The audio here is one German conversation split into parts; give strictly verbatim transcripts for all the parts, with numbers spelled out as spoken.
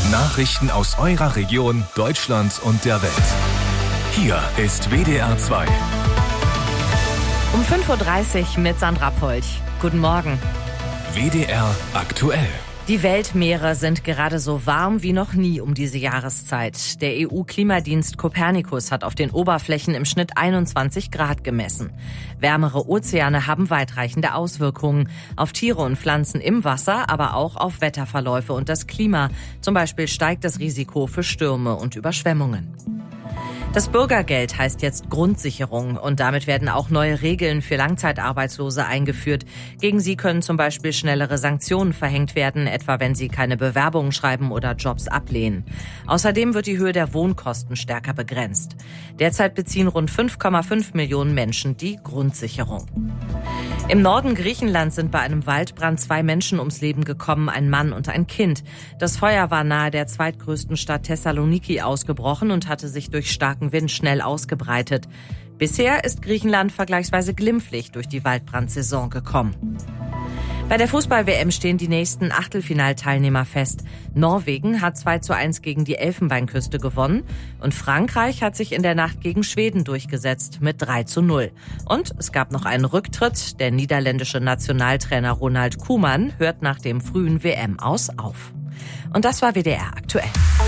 Nachrichten aus eurer Region, Deutschland und der Welt. Hier ist W D R zwei. Um fünf Uhr dreißig mit Sandra Polch. Guten Morgen. W D R aktuell. Die Weltmeere sind gerade so warm wie noch nie um diese Jahreszeit. Der E U-Klimadienst Copernicus hat auf den Oberflächen im Schnitt einundzwanzig Grad gemessen. Wärmere Ozeane haben weitreichende Auswirkungen auf Tiere und Pflanzen im Wasser, aber auch auf Wetterverläufe und das Klima. Zum Beispiel steigt das Risiko für Stürme und Überschwemmungen. Das Bürgergeld heißt jetzt Grundsicherung und damit werden auch neue Regeln für Langzeitarbeitslose eingeführt. Gegen sie können zum Beispiel schnellere Sanktionen verhängt werden, etwa wenn sie keine Bewerbungen schreiben oder Jobs ablehnen. Außerdem wird die Höhe der Wohnkosten stärker begrenzt. Derzeit beziehen rund fünf Komma fünf Millionen Menschen die Grundsicherung. Im Norden Griechenlands sind bei einem Waldbrand zwei Menschen ums Leben gekommen, ein Mann und ein Kind. Das Feuer war nahe der zweitgrößten Stadt Thessaloniki ausgebrochen und hatte sich durch starken Wind schnell ausgebreitet. Bisher ist Griechenland vergleichsweise glimpflich durch die Waldbrandsaison gekommen. Bei der Fußball-W M stehen die nächsten Achtelfinalteilnehmer fest. Norwegen hat zwei zu eins gegen die Elfenbeinküste gewonnen und Frankreich hat sich in der Nacht gegen Schweden durchgesetzt mit drei zu null. Und es gab noch einen Rücktritt. Der niederländische Nationaltrainer Ronald Koeman hört nach dem frühen W M-Aus auf. Und das war W D R aktuell.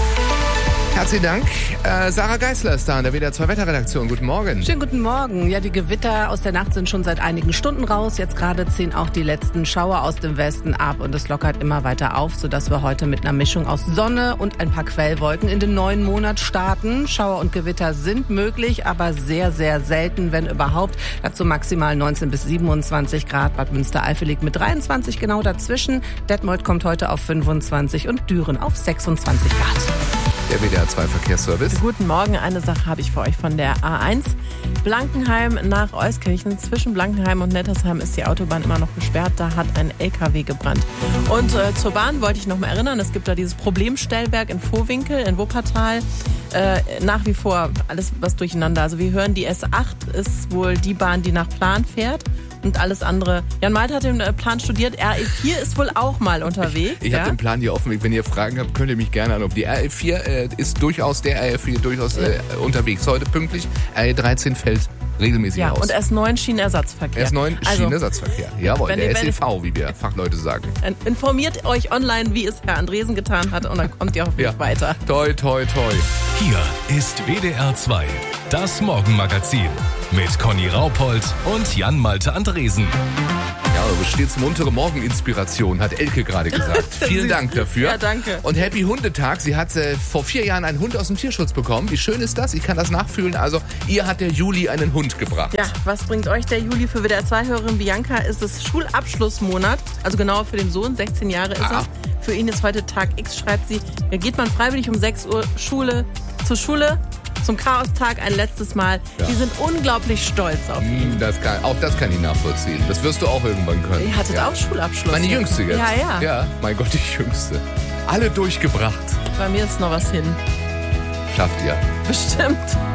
Herzlichen Dank. Äh, Sarah Geisler ist da in der W D R zwei Wetterredaktion. Guten Morgen. Schönen guten Morgen. Ja, die Gewitter aus der Nacht sind schon seit einigen Stunden raus. Jetzt gerade ziehen auch die letzten Schauer aus dem Westen ab und es lockert immer weiter auf, sodass wir heute mit einer Mischung aus Sonne und ein paar Quellwolken in den neuen Monat starten. Schauer und Gewitter sind möglich, aber sehr, sehr selten, wenn überhaupt. Dazu maximal neunzehn bis siebenundzwanzig Grad. Bad Münstereifel liegt mit dreiundzwanzig genau dazwischen. Detmold kommt heute auf fünfundzwanzig und Düren auf sechsundzwanzig Grad. Der W D R zwei Verkehrsservice. Guten Morgen, eine Sache habe ich für euch von der A eins. Blankenheim nach Euskirchen. Zwischen Blankenheim und Nettersheim ist die Autobahn immer noch gesperrt. Da hat ein L K W gebrannt. Und äh, zur Bahn wollte ich noch mal erinnern, es gibt da dieses Problemstellwerk in Vohwinkel, in Wuppertal. Äh, nach wie vor alles was durcheinander. Also wir hören, die S acht ist wohl die Bahn, die nach Plan fährt. Und alles andere. Jan Malte hat den Plan studiert. R E vier ist wohl auch mal unterwegs. Ich, ich ja? habe den Plan hier offen. Wenn ihr Fragen habt, könnt ihr mich gerne anrufen. Die R E vier äh, ist durchaus, der R E vier durchaus äh, unterwegs. Heute pünktlich. R E dreizehn fällt regelmäßig ja, aus. Und S neun Schienenersatzverkehr. S neun also, Schienenersatzverkehr. Jawohl, der ihr, S E V, wie wir Fachleute sagen. Informiert euch online, wie es Herr Andresen getan hat und dann kommt ihr hoffentlich ja. weiter. Toi, toi, toi. Hier ist W D R zwei, das Morgenmagazin mit Conny Raupold und Jan Malte Andresen. Ja, aber stets muntere Morgeninspiration, hat Elke gerade gesagt. Vielen Dank dafür. Ja, danke. Und Happy Hundetag. Sie hat äh, vor vier Jahren einen Hund aus dem Tierschutz bekommen. Wie schön ist das? Ich kann das nachfühlen. Also, ihr hat der Juli einen Hund gebracht. Ja, was bringt euch der Juli? Für W D R zwei-Hörerin Bianca ist es Schulabschlussmonat. Also genauer für den Sohn, sechzehn Jahre ist ah. er. Für ihn ist heute Tag X, schreibt sie. Da geht man freiwillig um sechs Uhr Schule zur Schule. Zum Chaostag ein letztes Mal. Ja. Die sind unglaublich stolz auf ihn. Das kann, auch das kann ich nachvollziehen. Das wirst du auch irgendwann können. Ihr hattet ja. auch Schulabschluss. Meine jetzt. Jüngste jetzt. Ja, ja. Ja, mein Gott, die Jüngste. Alle durchgebracht. Bei mir ist noch was hin. Schafft ihr. Bestimmt.